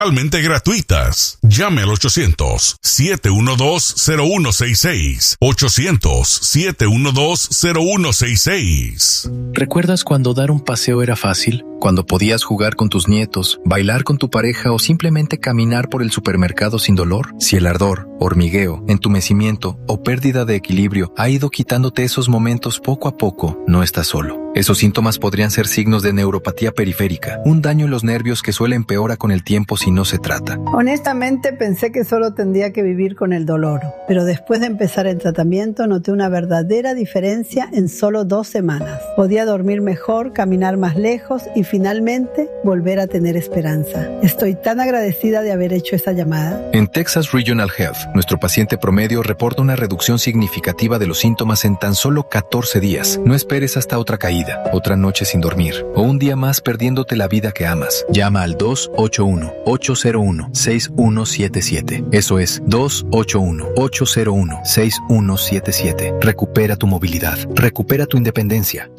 Totalmente gratuitas. Llame al 800-712-0166. 800-712-0166. ¿Recuerdas cuando dar un paseo era fácil? Cuando podías jugar con tus nietos, bailar con tu pareja o simplemente caminar por el supermercado sin dolor. Si el ardor, hormigueo, entumecimiento o pérdida de equilibrio ha ido quitándote esos momentos poco a poco, no estás solo. Esos síntomas podrían ser signos de neuropatía periférica, un daño en los nervios que suele empeora con el tiempo si no se trata. Honestamente pensé que solo tendría que vivir con el dolor, pero después de empezar el tratamiento noté una verdadera diferencia en solo 2 semanas. Podía dormir mejor, caminar más lejos y finalmente volver a tener esperanza. Estoy tan agradecida de haber hecho esa llamada. En Texas Regional Health, nuestro paciente promedio reporta una reducción significativa de los síntomas en tan solo 14 días. No esperes hasta otra caída, otra noche sin dormir o un día más perdiéndote la vida que amas. Llama al 281-801-6177. Eso es 281-801-6177. Recupera tu movilidad. Recupera tu independencia.